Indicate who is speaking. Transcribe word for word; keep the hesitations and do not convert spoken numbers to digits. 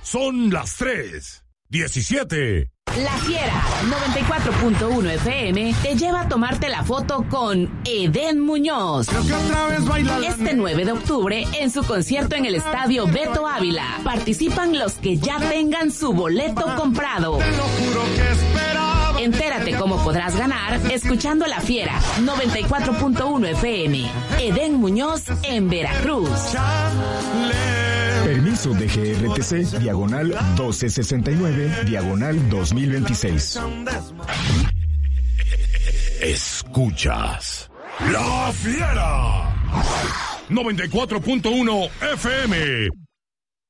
Speaker 1: Son las tres diecisiete.
Speaker 2: La Fiera noventa y cuatro punto uno F M te lleva a tomarte la foto con Edén Muñoz. Este nueve de octubre en su concierto en el Estadio Beto Ávila. Participan los que ya tengan su boleto comprado. Entérate cómo podrás ganar escuchando La Fiera noventa y cuatro punto uno F M. Edén Muñoz en Veracruz.
Speaker 3: Permiso de G R T C, diagonal doce sesenta y nueve, diagonal dos mil veintiséis.
Speaker 1: Escuchas La Fiera noventa y cuatro punto uno F M.